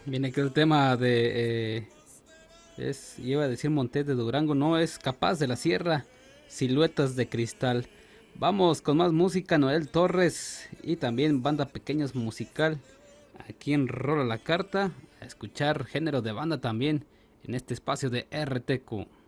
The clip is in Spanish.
Viene que el tema de iba a decir Montes de Durango, no es Capaz de la Sierra, Siluetas de Cristal. Vamos con más música, Noel Torres y también banda Pequeños Musical. Aquí en Rola la Carta, a escuchar género de banda también en este espacio de RTQ.